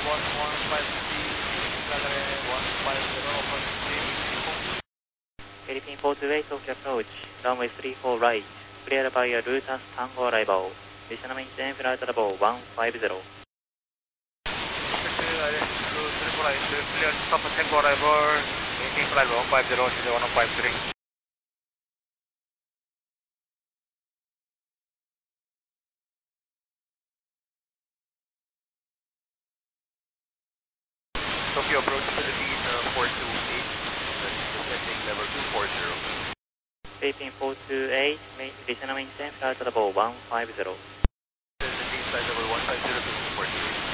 Philippine 428 Tokyo approach, runway 34 right, cleared by your route as Tango arrival, additional maintain flight level 150. Route 34 right, clear stop at Tango arrival, maintain flight level 150, 1053. Tokyo approach Philippine 428, descending level 240. Philippine 428, additional maintain flight level 150. Descending flight level 150 to 240.